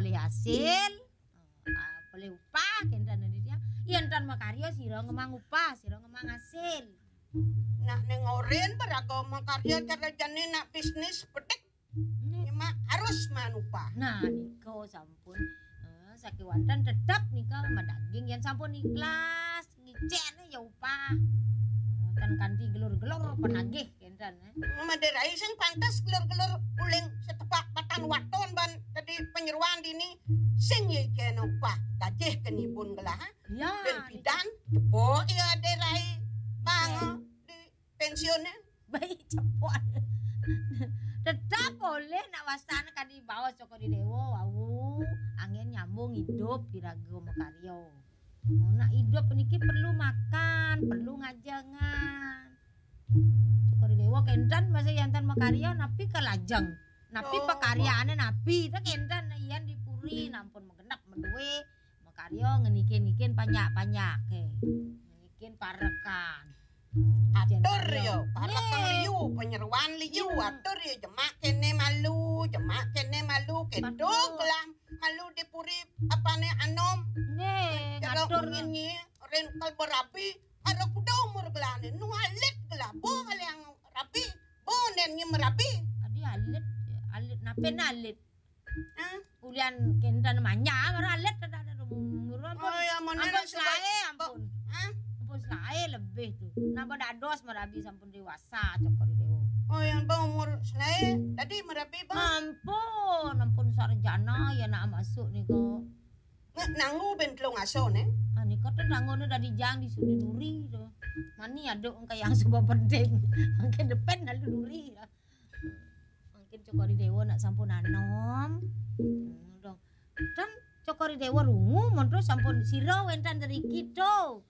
oleh hasil, oleh upah kendan dia. Yen tan makarya sira ngemang upah, sira ngemang hasil. Nak ning oren berago makarya cara jane nak bisnis petik. Mak harus manupah. Nah niko sampun sakiwanten tetap nika madaging yen sampun ikhlas ngicen ya upah. Kan kanthi gelur-gelur penagih kendan. Maderai sing pantas gelur-gelur uling setepak patan waton ban tadi penyeruan dini sing ye ken upah gajih kenipun gelah. Ya. Ben bidan jebo ya derai bang di pensiunnya. Baik cepot. Tetap boleh nak wasana kan di bawah Cokori Dewo wau angin nyambung hidup pirago makaryo. Nak hidup niki perlu makan, perlu ngajangan. Cokori Dewo kendan masa yantan makaryo napi kelajeng. Napi pekaryaane napi tak kendan iyan dipuri nampun megendak menduwe makaryo ngenikin-nikin panyak-panyak ngenikin parekan. Atur yo, parekan liu, penyeruan liu, atur yo jemak kene malu kedo gelam malu dipuri apane anom. Nih, ngatur nyi ren kal berapi ada kuda umur gelane nu alit gelah bo kali yang rapi bo nen nyi merapi. Adi alit napen alit. Ulian kendan manya mar alit ada rumur ampun. Oh ya monen ampun. Ampun slae lebih tuh. Napa dados merabi sampun dewasa Cokori Dewo. Oh yang bang umur slae tadi merapi bang. Ampun sarjana ya nak masuk nih kok. Nangu bentlong aso ne. Ani kok nangono dari jang di duri tuh. Mani aduk kayak yang sebab penting. Mungkin depan lalu duri. Mungkin Cokori Dewo nak sampun anom. Dong. Dan Cokori Dewo rungu mon sampun sira wentan dari kita.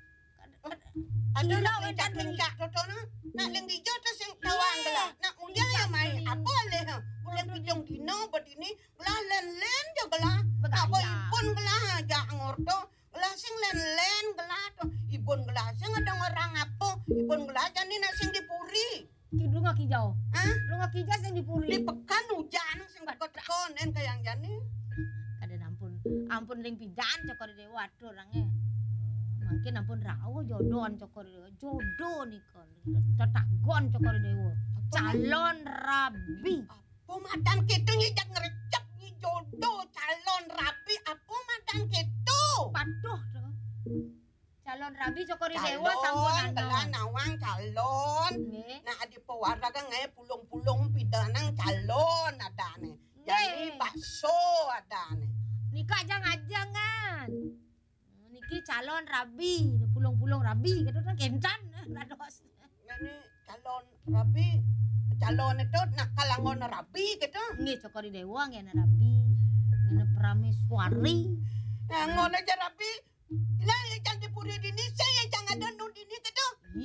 Ada nak lencak totono nak leng dijo terus sing tawang gelah nak undia ya mai apa leh ulen pijong dino bedini gelah len jo gelah apa ipun gelah aja ngorto gelah sing len gelah to ibun gelah sing ada orang apa ibun gelah jani nak sing dipuri Kidu ngaki jauh. Lu ngaki jauh sing dipuri. Dipekan hujan sing tekon en kayang jani. Kadang ampun ring pidan Cokori Dewo aduh orangnya. Mungkin ampun rawo jodohan Cokori Dewo. Jodoh nih kon. Tetagon Cokori Dewo. Calon rabi. Apa madan kitu nyijak ngerecep nyi jodoh calon rabi apa madan kitu? Paduh tuh. Calon rabi Cokori Dewo sampun gelah nawang calon. Nah adi pewara kan ngae pulung-pulung pidanang calon adane. Jadi bakso adane. Nika ajang-ajangan. Niki calon rabi, pulung-pulung rabi gitu kan kencan rados. Ini calon rabi, calon itu nak kalangon rabi gitu. Nggih Cokori Dewo ngene rabi. Ngene prameswari. Nah ngono aja rabi. Lah yang dipuri dini saya jangan ada nu dini gitu.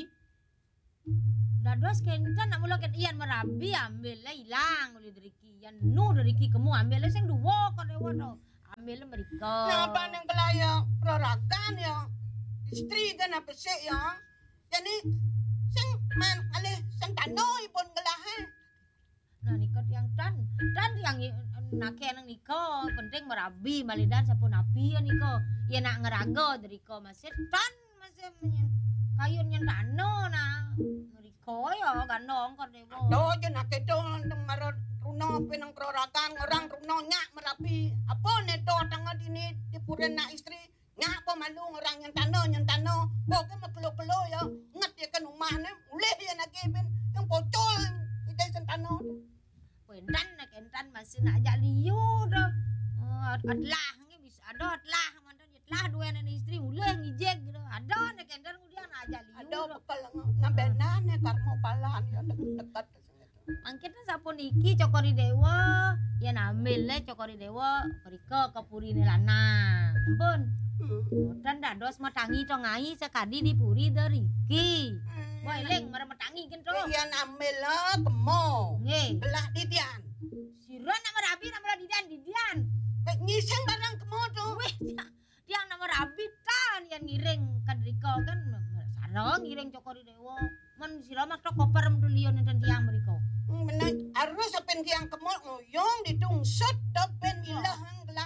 Dados kencan nak mula ken iyan merabi ambil lah ilang oleh deriki. Yan nu deriki kemu ambil lah sing duwo kok Dewo to. Ambil mereka. Napa nang kelaya praragan ya. Istri kan apa sih ya. Jadi sing man alih sing tano ipun gelahe. Nah nikah yang dan yang nake nang nikah penting merabi malidan sapun api ya nikah. Ya nak ngerago deriko masih tan masih kayun yang tano nah. Mereka ya ganong kok Dewo. Do je nak itu marot runo pinang praragan orang runo nyak merabi. Apa ne do tangga dini dipuren nak istri. Nyak apa malu orang yang tano. Bo ke makelo-kelo ya. Ngat ya kan rumahne uleh ya nak ben yang pocol ide sentano. Wendan nak entan masih nak ajak liu dah. Adlah nge bisa ada adlah mantan lah dua anak istri uleh ngijek gitu. Ada nak entan kemudian ajak liu. Ada bekal nambenan ne karmo palan ya dekat. Mungkin sapun iki Cokori Dewo ya nambil le Cokori Dewo mereka kepuri lanang. Ampun. Dan dados matangi to ngai sekadi dipuri deriki. Woi leng meremetangi kin to. Ya nambil lah kemo. Nggih. Belah didian. Sira nak merabi nak mera didian. Nyiseng barang kemo to. Weh dia nak merabi tan yang ngiring kadrika kan sareng ngiring Cokori Dewo. Men sira mak tok koper mdulion enten tiang mriko. Benar harus apen tiang kemo ngoyong ditungsut do ben milah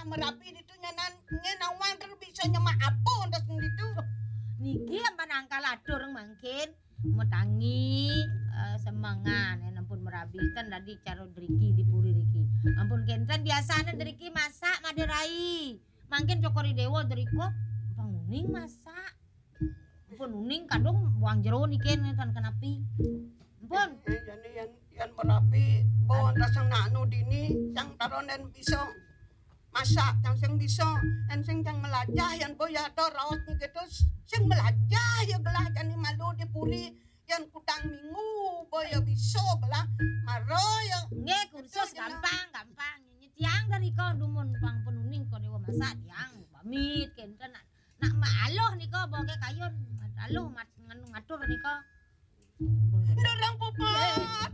iki cara driki dipuri riki. Ampun kenten biasane driki masak maderai. Mangkin cokori dewa driko panguning masak. Ampun uning kadung buang jero niken tan kenapi. Ampun. Jadi yan merapi bawang kasang nano dini yang taronen bisa masak yang sing bisa yang sing yang melajah yan boya to raos ni gitu sing melajah ya gelah jani malu dipuri yan kutang minggu boya bisa gelah maro ya Nggih kursus gampang. Nyetiang dari ko dumun pang penuning ko dewa masak tiang pamit kenten nak maaloh niko boke kayon aloh ngatur niko. Dorang pupat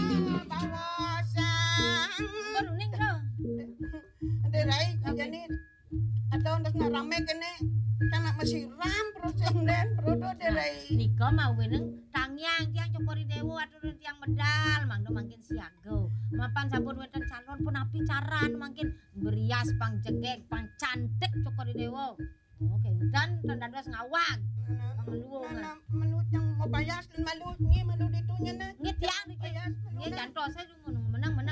bawasan Penuning ko. derai jani ada ondas rame kene kana masiram terus yang den brodo derai Niko mau weneng tangyang tiang cokori dewo atur tiang medal mangdo mangkin siago. Mapan sampun wonten calon pun api caran mangkin berias pang jegek pang cantik cokori dewo. Oke, dan dados ngawang. Mana melut yang mau bayas dan malut ni malut itunya na